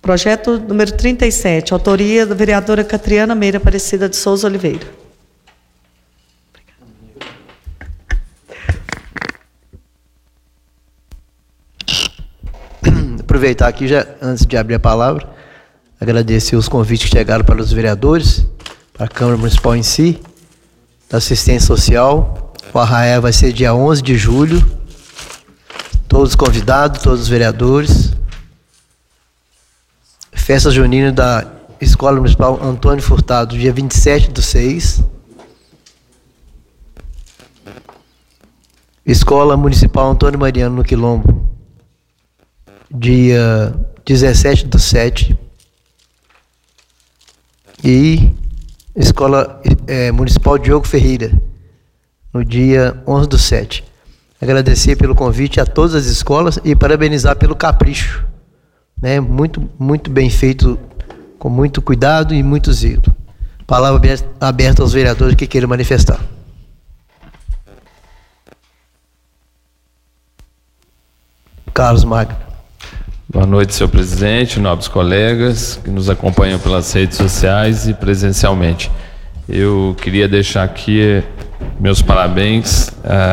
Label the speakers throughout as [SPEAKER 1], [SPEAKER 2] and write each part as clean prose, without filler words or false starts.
[SPEAKER 1] Projeto número 37, autoria da vereadora Catriana Meira Aparecida de Souza Oliveira.
[SPEAKER 2] Aproveitar aqui, já antes de abrir a palavra, agradecer os convites que chegaram para os vereadores, para a Câmara Municipal em si, da assistência social. O arraiá vai ser dia 11 de julho. Todos convidados, todos os vereadores. Festa junina da Escola Municipal Antônio Furtado, dia 27/6. Escola Municipal Antônio Mariano, no Quilombo, dia 17/7. E Escola Municipal Diogo Ferreira, no dia 11/7. Agradecer pelo convite a todas as escolas e parabenizar pelo capricho, né? Muito bem feito, com muito cuidado e muito zelo. Palavra aberta aos vereadores que queiram manifestar. Carlos Magno.
[SPEAKER 3] Boa noite, senhor presidente, nobres colegas que nos acompanham pelas redes sociais e presencialmente. Eu queria deixar aqui meus parabéns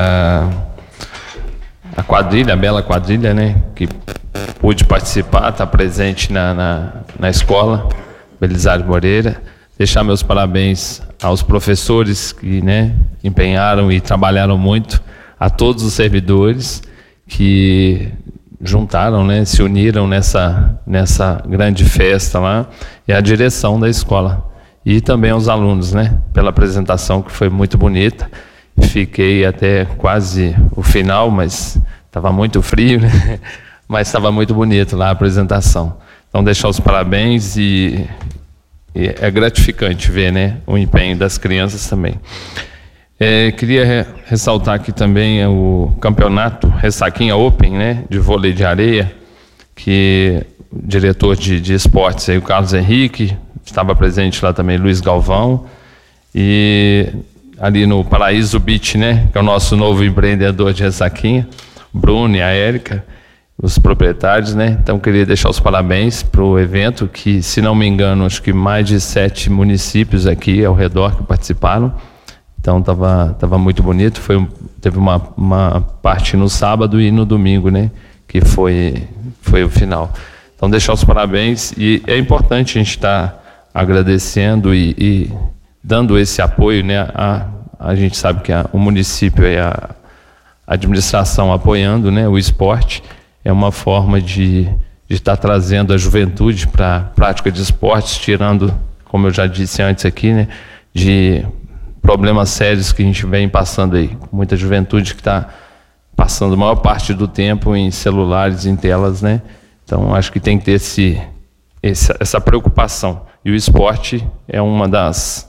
[SPEAKER 3] à quadrilha, a bela quadrilha, né, que pude participar, está presente na escola Belisário Moreira. Deixar meus parabéns aos professores que, né, empenharam e trabalharam muito, a todos os servidores que juntaram, né, se uniram nessa grande festa lá, e a direção da escola. E também aos alunos, né, pela apresentação que foi muito bonita. Fiquei até quase o final, mas estava muito frio, né? Mas estava muito bonito lá a apresentação. Então, deixar os parabéns e é gratificante ver, né, o empenho das crianças também. Queria ressaltar aqui também o campeonato Ressaquinha Open, né, de vôlei de areia, que o diretor de esportes, aí, o Carlos Henrique, estava presente lá também, Luiz Galvão, e ali no Paraíso Beach, né, que é o nosso novo empreendedor de Ressaquinha, Bruno e a Érica, os proprietários, né. Então, queria deixar os parabéns para o evento, que, se não me engano, acho que mais de 7 municípios aqui ao redor que participaram. Então, tava muito bonito. Teve uma parte no sábado e no domingo, né, que foi o final. Então, deixar os parabéns. E é importante a gente estar agradecendo e dando esse apoio, né. A gente sabe que o município e a administração apoiando, né, o esporte é uma forma de estar trazendo a juventude para a prática de esportes, tirando, como eu já disse antes aqui, né, de problemas sérios que a gente vem passando aí. Muita juventude que está passando a maior parte do tempo em celulares, em telas, né? Então, acho que tem que ter essa preocupação. E o esporte é uma das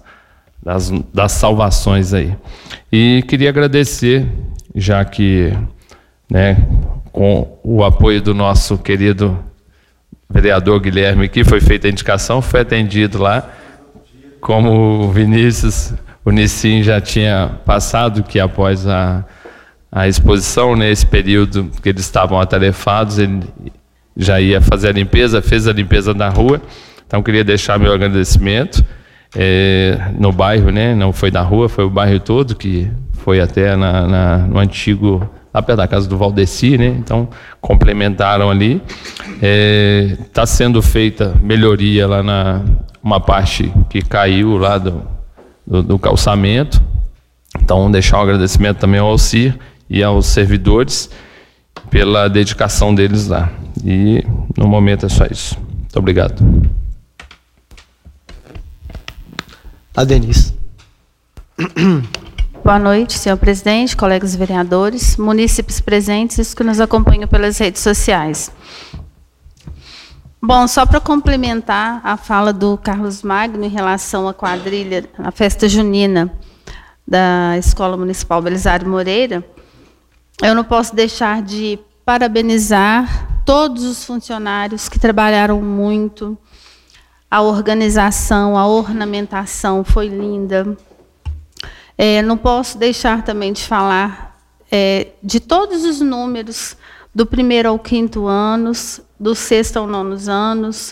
[SPEAKER 3] salvações aí. E queria agradecer, já que, né, com o apoio do nosso querido vereador Guilherme, que foi feita a indicação, foi atendido lá, como o Vinícius, o Nissim já tinha passado, que após a exposição, nesse período que eles estavam atarefados, ele já ia fazer a limpeza, fez a limpeza da rua. Então, queria deixar meu agradecimento no bairro, né? Não foi da rua, foi o bairro todo, que foi até no antigo, lá perto da casa do Valdeci, né? Então, complementaram ali. Está sendo feita melhoria lá uma parte que caiu lá do calçamento. Então, deixar um agradecimento também ao Alcir e aos servidores pela dedicação deles lá. E, no momento, é só isso. Muito obrigado.
[SPEAKER 2] A Denise.
[SPEAKER 4] Boa noite, senhor presidente, colegas vereadores, munícipes presentes e os que nos acompanham pelas redes sociais. Bom, só para complementar a fala do Carlos Magno em relação à quadrilha, à festa junina da Escola Municipal Belisário Moreira, eu não posso deixar de parabenizar todos os funcionários que trabalharam muito. A organização, a ornamentação foi linda. Não posso deixar também de falar de todos os números do 1º ao 5º anos, do 6º ao 9º anos,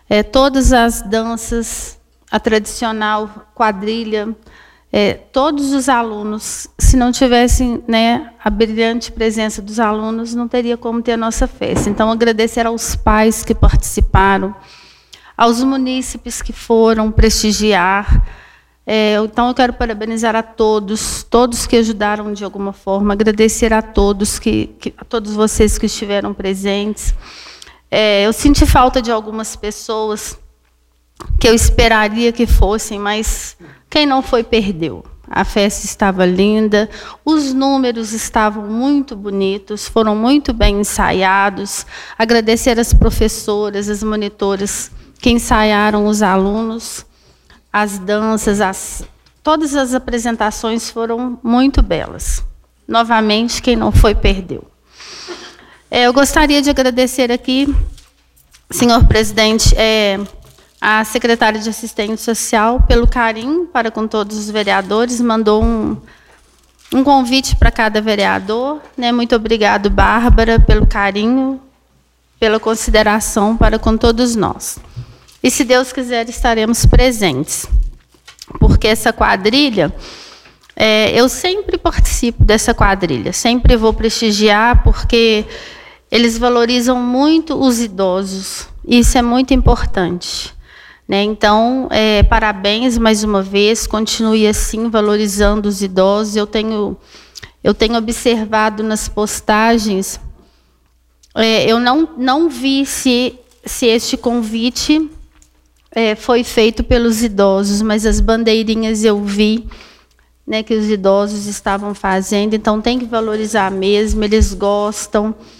[SPEAKER 4] todas as danças, a tradicional quadrilha, todos os alunos, se não tivessem, né, a brilhante presença dos alunos, não teria como ter a nossa festa. Então, agradecer aos pais que participaram, aos munícipes que foram prestigiar. Então, eu quero parabenizar a todos que ajudaram de alguma forma, agradecer a todos, a todos vocês que estiveram presentes. Eu senti falta de algumas pessoas que eu esperaria que fossem, mas quem não foi, perdeu. A festa estava linda, os números estavam muito bonitos, foram muito bem ensaiados. Agradecer às professoras, às monitoras que ensaiaram os alunos, as danças, todas as apresentações foram muito belas. Novamente, quem não foi, perdeu. Eu gostaria de agradecer aqui, senhor presidente, a secretária de Assistência Social, pelo carinho para com todos os vereadores, mandou um convite para cada vereador, né? Muito obrigado, Bárbara, pelo carinho, pela consideração para com todos nós. E, se Deus quiser, estaremos presentes, porque essa quadrilha, eu sempre participo dessa quadrilha, sempre vou prestigiar, porque eles valorizam muito os idosos, isso é muito importante. Então, parabéns mais uma vez, continue assim, valorizando os idosos. Eu tenho observado nas postagens, eu não vi se este convite foi feito pelos idosos, mas as bandeirinhas eu vi, né, que os idosos estavam fazendo, então tem que valorizar mesmo, eles gostam.